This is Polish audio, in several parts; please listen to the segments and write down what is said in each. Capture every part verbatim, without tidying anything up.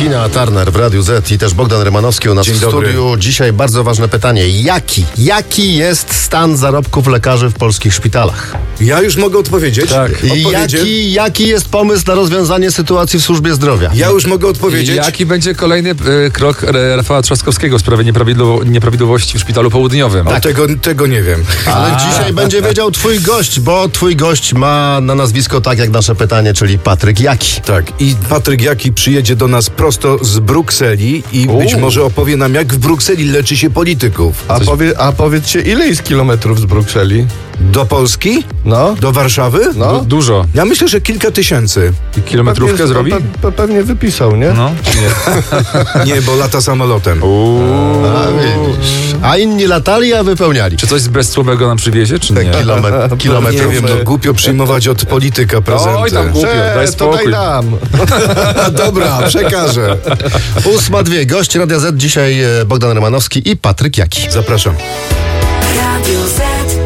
Tina Turner w Radiu Z i też Bogdan Rymanowski u nas Dzień w dobry. studiu. Dzisiaj bardzo ważne pytanie. Jaki? Jaki jest stan zarobków lekarzy w polskich szpitalach? Ja już mogę odpowiedzieć? Tak. I Odpowiedzie? jaki, jaki jest pomysł na rozwiązanie sytuacji w służbie zdrowia? Ja już mogę odpowiedzieć? Jaki będzie kolejny e, krok e, Rafała Trzaskowskiego w sprawie nieprawidłowo, nieprawidłowości w Szpitalu Południowym? A tego, tego nie wiem. Ale dzisiaj będzie wiedział twój gość, bo twój gość ma na nazwisko tak jak nasze pytanie, czyli Patryk Jaki. Tak, i Patryk Jaki przyjedzie do nas prosto z Brukseli i U. być może opowie nam, jak w Brukseli leczy się polityków. A, powie, a powiedzcie, ile jest kilometrów z Brukseli? Do Polski? No. Do Warszawy? No. Du- dużo. Ja myślę, że kilka tysięcy. I kilometrówkę Pewnie- zrobi? Pe, pe, pewnie wypisał, nie? No, nie. Nie, bo lata samolotem. A, widzisz. A inni latali, a wypełniali. Czy coś z Bezsłowego nam przywiezie, czy nie? Kilometr, Nie kilometrów. wiem, no głupio przyjmować od polityka prezenty. Oj, tam głupio, Że, daj to spokój. daj dam. Dobra, przekażę. Ósma dwie. Gość Radia Z dzisiaj e, Bogdan Rymanowski i Patryk Jaki. Zapraszam. Radio Z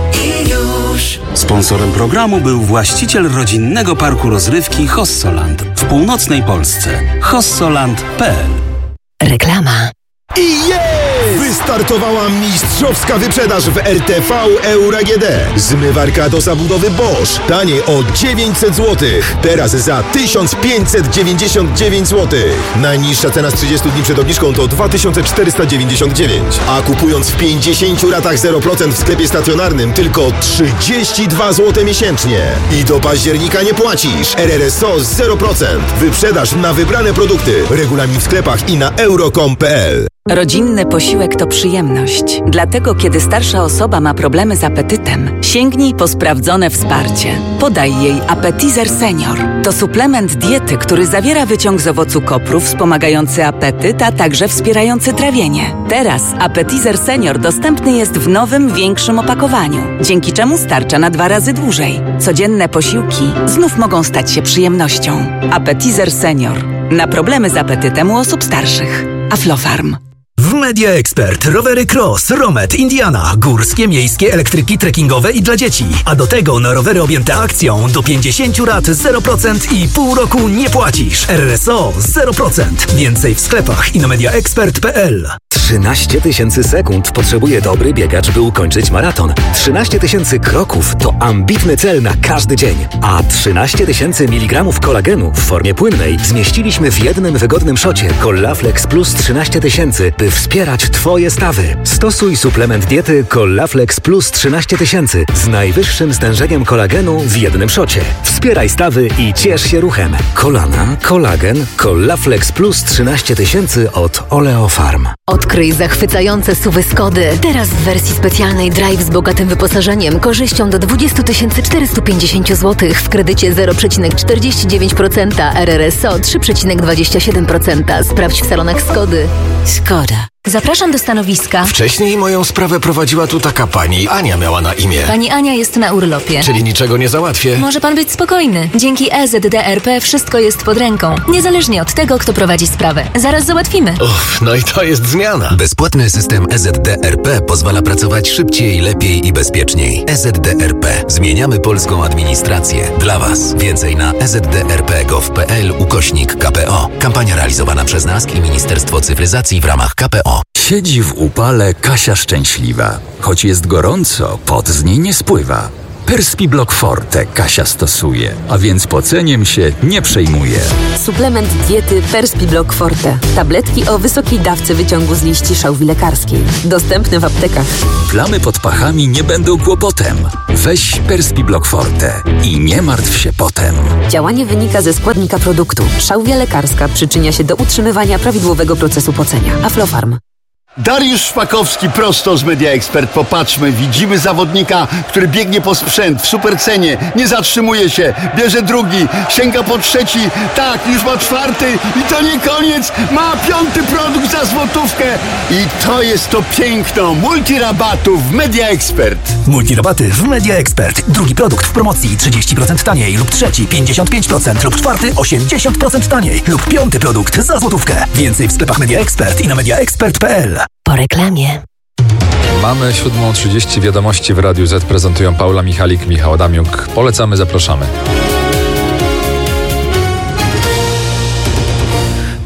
i już. Sponsorem programu był właściciel rodzinnego parku rozrywki Hossoland w północnej Polsce. hossoland kropka p l. Reklama. I jest! Wystartowała mistrzowska wyprzedaż w R T V Euro A G D. Zmywarka do zabudowy Bosch. Taniej o dziewięćset złotych. Teraz za tysiąc pięćset dziewięćdziesiąt dziewięć złotych. Najniższa cena z trzydziestu dni przed obniżką to dwa tysiące czterysta dziewięćdziesiąt dziewięć. A kupując w pięćdziesięciu ratach zero procent w sklepie stacjonarnym tylko trzydzieści dwa złote miesięcznie. I do października nie płacisz. R R S O zero procent. Wyprzedaż na wybrane produkty. Regulamin w sklepach i na euro kropka com kropka p l. Rodzinny posiłek to przyjemność. Dlatego, kiedy starsza osoba ma problemy z apetytem, sięgnij po sprawdzone wsparcie. Podaj jej Appetizer Senior. To suplement diety, który zawiera wyciąg z owocu kopru wspomagający apetyt, a także wspierający trawienie. Teraz Appetizer Senior dostępny jest w nowym, większym opakowaniu, dzięki czemu starcza na dwa razy dłużej. Codzienne posiłki znów mogą stać się przyjemnością. Appetizer Senior. Na problemy z apetytem u osób starszych. Aflofarm. W Media Expert rowery Cross, Romet, Indiana, górskie, miejskie, elektryki, trekkingowe i dla dzieci. A do tego na rowery objęte akcją do pięćdziesięciu rat zero procent i pół roku nie płacisz. R R S O zero procent. Więcej w sklepach i na media expert kropka p l. trzynaście tysięcy sekund potrzebuje dobry biegacz, by ukończyć maraton. trzynaście tysięcy kroków to ambitny cel na każdy dzień. A trzynaście tysięcy miligramów kolagenu w formie płynnej zmieściliśmy w jednym wygodnym szocie Collaflex Plus trzynaście tysięcy, by wspierać Twoje stawy. Stosuj suplement diety Collaflex Plus trzynaście tysięcy z najwyższym stężeniem kolagenu w jednym szocie. Wspieraj stawy i ciesz się ruchem. Kolana, kolagen, Collaflex Plus trzynaście tysięcy od Oleofarm. Odkryj zachwycające suwy Skody. Teraz w wersji specjalnej Drive z bogatym wyposażeniem, korzyścią do dwadzieścia tysięcy czterysta pięćdziesiąt złotych w kredycie zero przecinek czterdzieści dziewięć procent, R R S O trzy przecinek dwadzieścia siedem procent. Sprawdź w salonach Skody. Szkoda. Zapraszam do stanowiska. Wcześniej moją sprawę prowadziła tu taka pani. Ania miała na imię. Pani Ania jest na urlopie. Czyli niczego nie załatwię. Może pan być spokojny. Dzięki E Z D R P wszystko jest pod ręką. Niezależnie od tego, kto prowadzi sprawę. Zaraz załatwimy. Uff, no i to jest zmiana. Bezpłatny system E Z D R P pozwala pracować szybciej, lepiej i bezpieczniej. E Z D R P. Zmieniamy polską administrację. Dla Was. Więcej na e z d r p kropka gov kropka p l ukośnik K P O. Kampania realizowana przez nas i Ministerstwo Cyfryzacji w ramach K P O. Siedzi w upale Kasia szczęśliwa. Choć jest gorąco, pot z niej nie spływa. Perspiblock Forte Kasia stosuje, a więc poceniem się nie przejmuje. Suplement diety Perspiblock Forte. Tabletki o wysokiej dawce wyciągu z liści szałwi lekarskiej. Dostępne w aptekach. Plamy pod pachami nie będą kłopotem. Weź Perspiblock Forte i nie martw się potem. Działanie wynika ze składnika produktu. Szałwia lekarska przyczynia się do utrzymywania prawidłowego procesu pocenia. Aflofarm. Dariusz Szpakowski prosto z Media Expert. Popatrzmy, widzimy zawodnika, który biegnie po sprzęt w supercenie, nie zatrzymuje się, bierze drugi, sięga po trzeci, tak, już ma czwarty i to nie koniec, ma piąty produkt za złotówkę i to jest to piękno multirabatów w Media Expert. Multirabaty w Media Expert. Drugi produkt w promocji trzydzieści procent taniej lub trzeci pięćdziesiąt pięć procent lub czwarty osiemdziesiąt procent taniej lub piąty produkt za złotówkę. Więcej w sklepach Media Expert i na media expert kropka p l. Po reklamie. Mamy siódma trzydzieści, wiadomości w Radiu Z prezentują Paula Michalik, Michał Adamiuk. Polecamy, zapraszamy.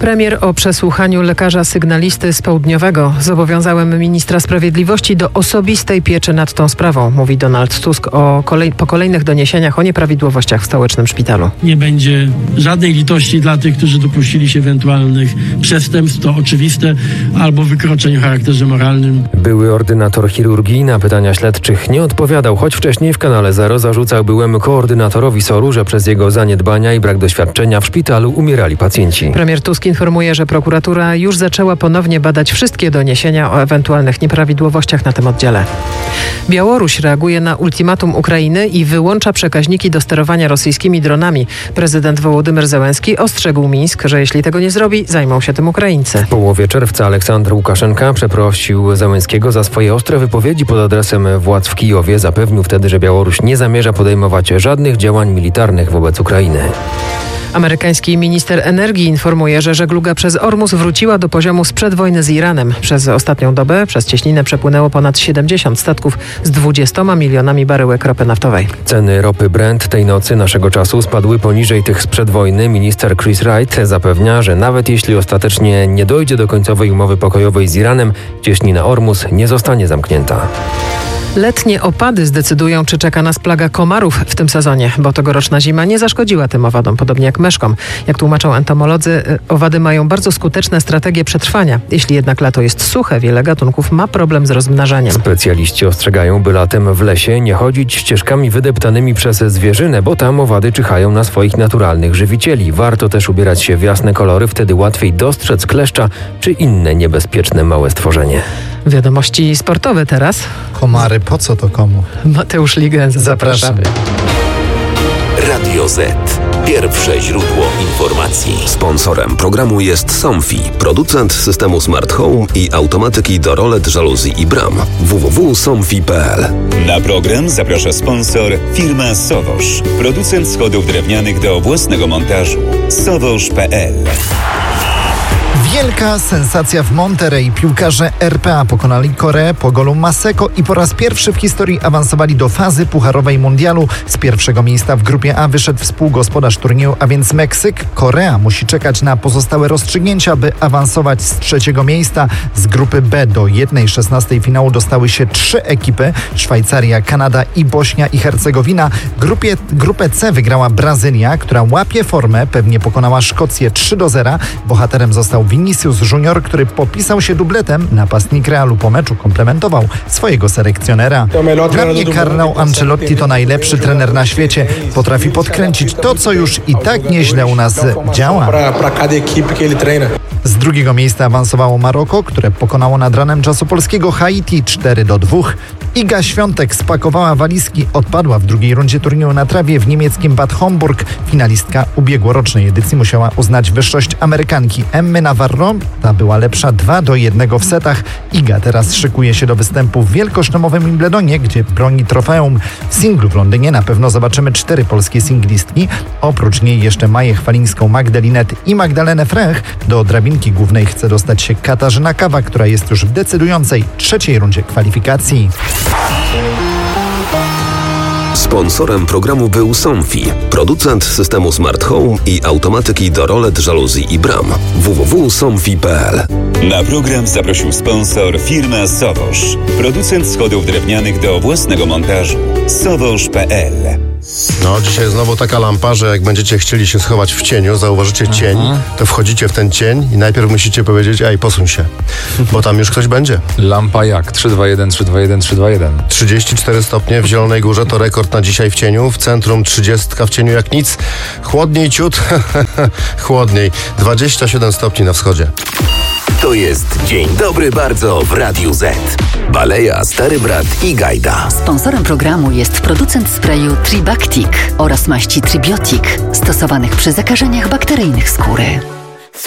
Premier o przesłuchaniu lekarza sygnalisty z Południowego. Zobowiązałem ministra sprawiedliwości do osobistej pieczy nad tą sprawą, mówi Donald Tusk o kolej- po kolejnych doniesieniach o nieprawidłowościach w stołecznym szpitalu. Nie będzie żadnej litości dla tych, którzy dopuścili się ewentualnych przestępstw, to oczywiste, albo wykroczeń o charakterze moralnym. Były ordynator chirurgii na pytania śledczych nie odpowiadał, choć wcześniej w kanale Zero zarzucał byłemu koordynatorowi S O R-u, że przez jego zaniedbania i brak doświadczenia w szpitalu umierali pacjenci. Premier Tusk informuje, że prokuratura już zaczęła ponownie badać wszystkie doniesienia o ewentualnych nieprawidłowościach na tym oddziale. Białoruś reaguje na ultimatum Ukrainy i wyłącza przekaźniki do sterowania rosyjskimi dronami. Prezydent Wołodymyr Zełenski ostrzegł Mińsk, że jeśli tego nie zrobi, zajmą się tym Ukraińcy. W połowie czerwca Aleksandr Łukaszenka przeprosił Zełenskiego za swoje ostre wypowiedzi pod adresem władz w Kijowie. Zapewnił wtedy, że Białoruś nie zamierza podejmować żadnych działań militarnych wobec Ukrainy. Amerykański minister energii informuje, że żegluga przez Ormus wróciła do poziomu sprzed wojny z Iranem. Przez ostatnią dobę przez cieśninę przepłynęło ponad siedemdziesiąt statków z dwudziestoma milionami baryłek ropy naftowej. Ceny ropy Brent tej nocy naszego czasu spadły poniżej tych sprzed wojny. Minister Chris Wright zapewnia, że nawet jeśli ostatecznie nie dojdzie do końcowej umowy pokojowej z Iranem, cieśnina Ormus nie zostanie zamknięta. Letnie opady zdecydują, czy czeka nas plaga komarów w tym sezonie, bo tegoroczna zima nie zaszkodziła tym owadom, podobnie jak myszkom. Jak tłumaczą entomolodzy, owady mają bardzo skuteczne strategie przetrwania. Jeśli jednak lato jest suche, wiele gatunków ma problem z rozmnażaniem. Specjaliści ostrzegają, by latem w lesie nie chodzić ścieżkami wydeptanymi przez zwierzynę, bo tam owady czyhają na swoich naturalnych żywicieli. Warto też ubierać się w jasne kolory, wtedy łatwiej dostrzec kleszcza czy inne niebezpieczne małe stworzenie. Wiadomości sportowe teraz. Komary, po co to komu? Mateusz Ligen, zapraszamy. Radio Z. Pierwsze źródło informacji. Sponsorem programu jest Somfy, producent systemu Smart Home i automatyki do rolet, żaluzji i bram. w w w kropka somfy kropka p l. Na program zaprasza sponsor firma Sowosz, producent schodów drewnianych do własnego montażu. sowosz kropka p l. Wielka sensacja w Monterrey. Piłkarze R P A pokonali Koreę po golu Maseko i po raz pierwszy w historii awansowali do fazy pucharowej mundialu. Z pierwszego miejsca w grupie A wyszedł współgospodarz turnieju, a więc Meksyk. Korea musi czekać na pozostałe rozstrzygnięcia, by awansować z trzeciego miejsca. Z grupy B do jednej szesnastej finału dostały się trzy ekipy: Szwajcaria, Kanada i Bośnia i Hercegowina. Grupie, grupę C wygrała Brazylia, która łapie formę, pewnie pokonała Szkocję trzy do zera. Bohaterem został Vinicius Junior, który popisał się dubletem. Napastnik Realu po meczu komplementował swojego selekcjonera. Dla mnie Carlo Ancelotti to najlepszy trener na świecie. Potrafi podkręcić to, co już i tak nieźle u nas działa. Z drugiego miejsca awansowało Maroko, które pokonało nad ranem czasu polskiego Haiti cztery do dwóch. Iga Świątek spakowała walizki, odpadła w drugiej rundzie turnieju na trawie w niemieckim Bad Homburg. Finalistka ubiegłorocznej edycji musiała uznać wyższość Amerykanki Emmy Navarro. Ta była lepsza dwa do jednego w setach. Iga teraz szykuje się do występu w wielkoszlemowym Wimbledonie, gdzie broni trofeum. W singlu w Londynie na pewno zobaczymy cztery polskie singlistki. Oprócz niej jeszcze Maję Chwalińską, Magdalinę i Magdalenę Fręch. Do drabinki głównej chce dostać się Katarzyna Kawa, która jest już w decydującej trzeciej rundzie kwalifikacji. Sponsorem programu był Somfy, producent systemu Smart Home i automatyki do rolet, żaluzji i bram. w w w kropka somfy kropka p l. Na program zaprosił sponsor firma Sowosz, producent schodów drewnianych do własnego montażu. sowosz kropka p l. No, dzisiaj znowu taka lampa, że jak będziecie chcieli się schować w cieniu, zauważycie cień, to wchodzicie w ten cień i najpierw musicie powiedzieć: ej, posuń się, bo tam już ktoś będzie. Lampa jak? trzy dwa jeden, trzy dwa jeden, trzy dwa jeden. trzydzieści cztery stopnie w Zielonej Górze to rekord na dzisiaj w cieniu. W centrum trzydzieści w cieniu jak nic. Chłodniej ciut, chłodniej. dwadzieścia siedem stopni na wschodzie. To jest Dzień Dobry Bardzo w Radiu Z. Baleja, Stary Brat i Gajda. Sponsorem programu jest producent sprayu Tribactic oraz maści Tribiotic, stosowanych przy zakażeniach bakteryjnych skóry.